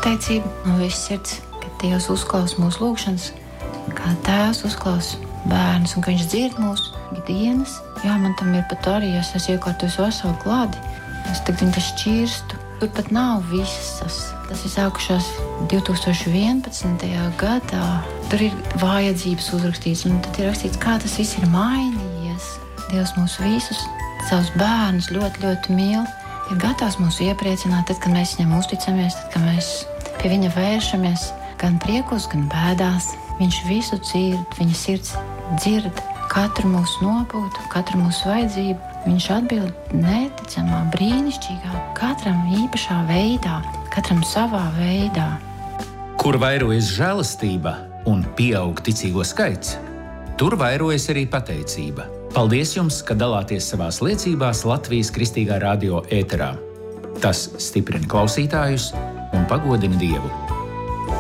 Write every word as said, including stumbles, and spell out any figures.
pateicību no visas sirds, ka Dievs uzklausa mūsu lūgšanas, kā Tēvs uzklausa bērnus un ka Viņš dzird mūsu ikdienas. Jā, man tam ir pat arī, ja es esmu iekārtojis veselu gladi, es tagad viņu šķirstu. Tur pat nav visas. Tas ir sākušās divi tūkstoši vienpadsmitajā gadā. Tur ir vajadzības uzrakstīts, un tad ir rakstīts, kā tas viss ir mainījies. Dievs mūs visus, savus bērnus ļoti, ļoti mīl. Ir gatavs mūs iepriecināt, tad, kad mēs viņam uzticamies, tad, kad mēs pie viņa vēršamies, gan priekos, gan bēdās. Viņš visu dzird, viņa sirds dzird katru mūsu nopūtu, katru mūsu vajadzību. Viņš atbild neticamā, brīnišķīgā, katram īpašā veidā, katram savā veidā. Kur vairojas žēlastība un pieaug ticīgo skaits, tur vairojas arī pateicība. Paldies jums, ka dalāties savās liecībās Latvijas Kristīgā radio ēterā. Tas stiprina klausītājus un pagodina Dievu.